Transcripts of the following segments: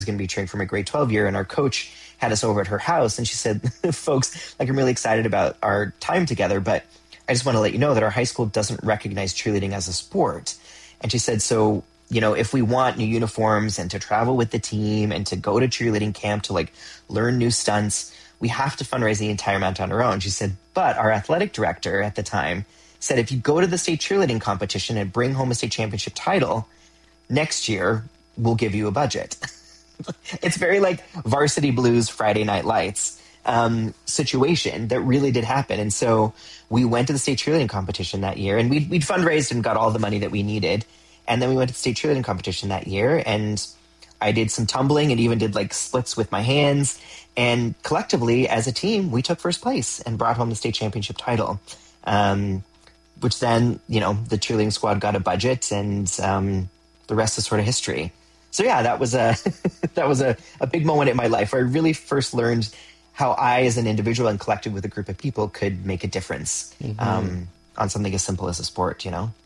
going to be cheering for my grade 12 year, and our coach had us over at her house, and she said, folks, like, I'm really excited about our time together, but I just want to let you know that our high school doesn't recognize cheerleading as a sport. And she said, so, if we want new uniforms and to travel with the team and to go to cheerleading camp to like learn new stunts, we have to fundraise the entire amount on our own. She said, but our athletic director at the time said, if you go to the state cheerleading competition and bring home a state championship title, next year we'll give you a budget. It's very like Varsity Blues, Friday Night Lights situation that really did happen. And so we went to the state cheerleading competition that year, and we'd fundraised and got all the money that we needed. And then we went to the state cheerleading competition that year, and I did some tumbling and even did like splits with my hands. And collectively, as a team, we took first place and brought home the state championship title, which then, the cheerleading squad got a budget, and the rest is sort of history. So yeah, that was a big moment in my life where I really first learned how I, as an individual and collective with a group of people, could make a difference on something as simple as a sport,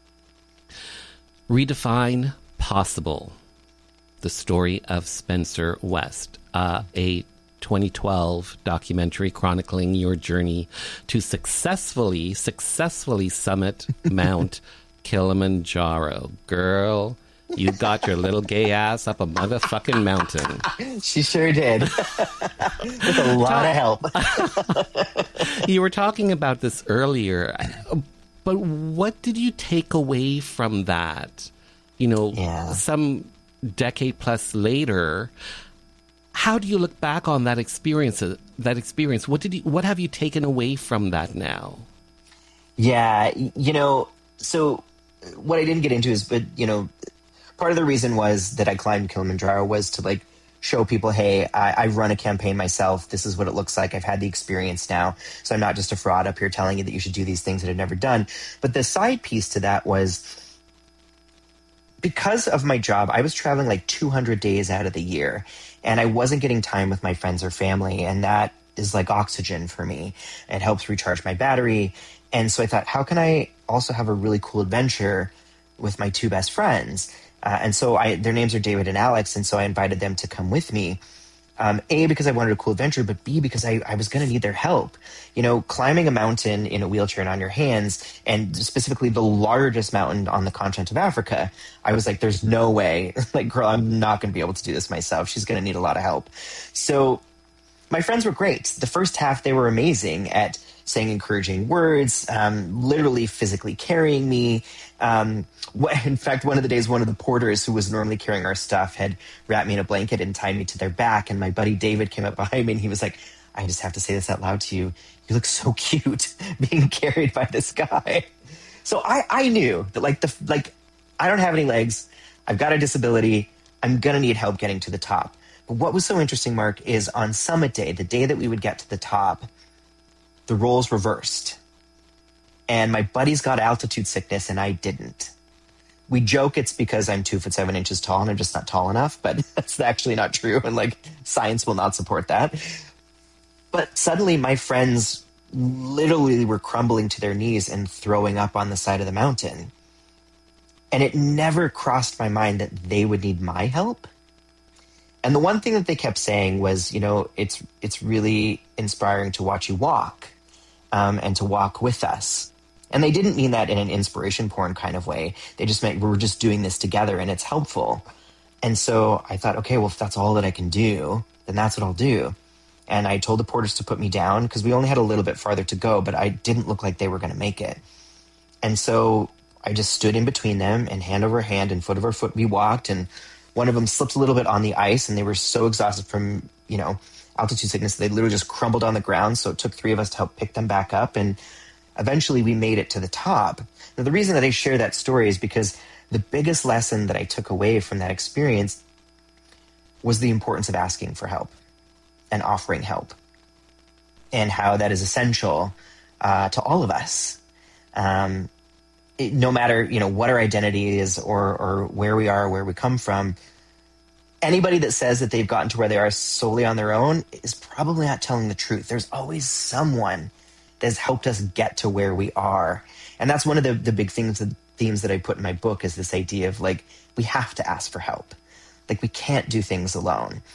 Redefine Possible, the story of Spencer West, a 2012 documentary chronicling your journey to successfully summit Mount Kilimanjaro. Girl, you got your little gay ass up a motherfucking mountain. She sure did. With a lot of help. You were talking about this earlier, but what did you take away from that? Some decade plus later, how do you look back on that experience? What have you taken away from that now? Yeah, so what I didn't get into is, but, part of the reason was that I climbed Kilimanjaro was to like show people, hey, I run a campaign myself. This is what it looks like. I've had the experience now. So I'm not just a fraud up here telling you that you should do these things that I've never done. But the side piece to that was, because of my job, I was traveling like 200 days out of the year, and I wasn't getting time with my friends or family. And that is like oxygen for me. It helps recharge my battery. And so I thought, how can I also have a really cool adventure with my two best friends? And so their names are David and Alex. And so I invited them to come with me. A, because I wanted a cool adventure, but B, because I was going to need their help. Climbing a mountain in a wheelchair and on your hands, and specifically the largest mountain on the continent of Africa, I was like, there's no way. Like, girl, I'm not going to be able to do this myself. She's going to need a lot of help. So my friends were great. The first half, they were amazing at saying encouraging words, literally physically carrying me. In fact, one of the days, one of the porters who was normally carrying our stuff had wrapped me in a blanket and tied me to their back. And my buddy David came up behind me and he was like, I just have to say this out loud to you. You look so cute being carried by this guy. So I knew that I don't have any legs. I've got a disability. I'm going to need help getting to the top. But what was so interesting, Mark, is on summit day, the day that we would get to the top, the roles reversed. And my buddies got altitude sickness and I didn't. We joke it's because I'm 2'7" tall and I'm just not tall enough, but that's actually not true. And science will not support that. But suddenly my friends literally were crumbling to their knees and throwing up on the side of the mountain. And it never crossed my mind that they would need my help. And the one thing that they kept saying was, it's really inspiring to watch you walk, and to walk with us. And they didn't mean that in an inspiration porn kind of way. They just meant we're just doing this together and it's helpful. And so I thought, okay, well, if that's all that I can do, then that's what I'll do. And I told the porters to put me down because we only had a little bit farther to go, but I didn't look like they were going to make it. And so I just stood in between them, and hand over hand and foot over foot we walked, and one of them slipped a little bit on the ice, and they were so exhausted from, altitude sickness, they literally just crumbled on the ground. So it took three of us to help pick them back up. And eventually we made it to the top. Now, the reason that I share that story is because the biggest lesson that I took away from that experience was the importance of asking for help and offering help, and how that is essential to all of us. No matter, what our identity is or where we are, where we come from, anybody that says that they've gotten to where they are solely on their own is probably not telling the truth. There's always someone that has helped us get to where we are. And that's one of the big themes that I put in my book, is this idea of we have to ask for help. Like, we can't do things alone.